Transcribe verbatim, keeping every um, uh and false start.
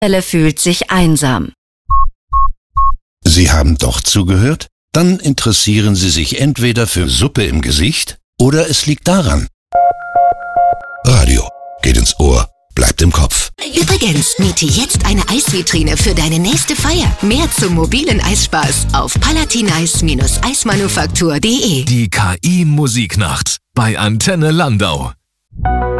Elle fühlt sich einsam. Sie haben doch zugehört? Dann interessieren Sie sich entweder für Suppe im Gesicht oder es liegt daran. Radio geht ins Ohr, bleibt im Kopf. Übrigens, miete jetzt eine Eisvitrine für deine nächste Feier. Mehr zum mobilen Eisspaß auf palatinais Bindestrich eismanufaktur punkt de. Die K I-Musiknacht bei Antenne Landau.